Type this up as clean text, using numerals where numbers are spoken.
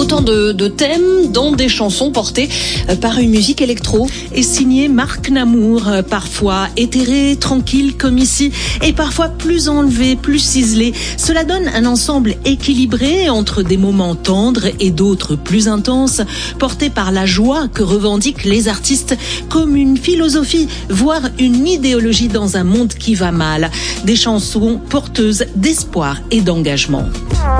Autant de thèmes dans des chansons portées par une musique électro. Et signé Marc Namour, parfois éthéré, tranquille comme ici, et parfois plus enlevé, plus ciselé. Cela donne un ensemble équilibré entre des moments tendres et d'autres plus intenses, portés par la joie que revendiquent les artistes comme une philosophie, voire une idéologie dans un monde qui va mal. Des chansons porteuses d'espoir et d'engagement.